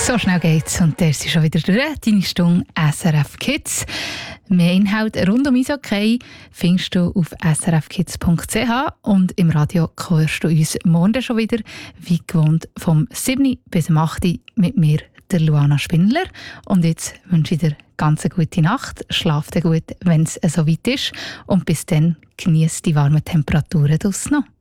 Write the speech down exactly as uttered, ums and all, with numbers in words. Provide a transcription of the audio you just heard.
So schnell geht's und der ist schon wieder durch. Deine Stunde S R F Kids. Mehr Inhalt rund um Eishockey findest du auf s r f kids punkt c h und im Radio hörst du uns morgen schon wieder, wie gewohnt, vom sieben bis acht mit mir, der Luana Spindler. Und jetzt wünsche ich dir ganz eine gute Nacht. Schlaf gut, wenn es so weit ist. Und bis dann genieß die warmen Temperaturen draussen noch.